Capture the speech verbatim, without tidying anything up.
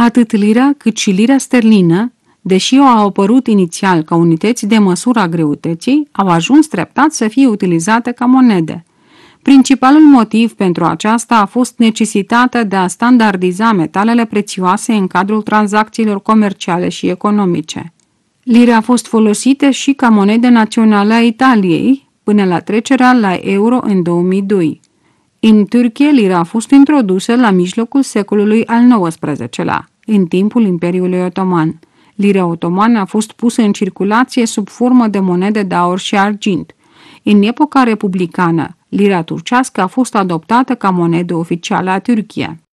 Atât lira cât și lira sterlină, deși au apărut inițial ca unități de măsură a greutății, au ajuns treptat să fie utilizate ca monede. Principalul motiv pentru aceasta a fost necesitatea de a standardiza metalele prețioase în cadrul tranzacțiilor comerciale și economice. Lira a fost folosită și ca monedă națională a Italiei, până la trecerea la euro în două mii doi. În Turcia, lira a fost introdusă la mijlocul secolului al nouăsprezecelea, în timpul Imperiului Otoman. Lira otomană a fost pusă în circulație sub formă de monede de aur și argint. În epoca republicană, lira turcească a fost adoptată ca monedă oficială a Turciei.